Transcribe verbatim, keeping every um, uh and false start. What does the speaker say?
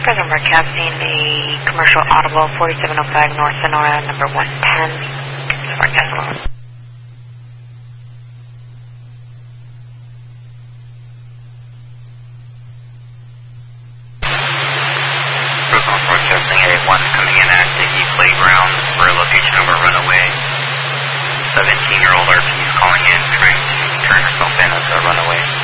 Present broadcasting the commercial audible forty-seven oh five North Sonora, number one ten. Broadcast alone. Present broadcasting area one coming in at the playground for a location of a runaway. seventeen-year-old R P is calling in, trying to turn herself in as a runaway.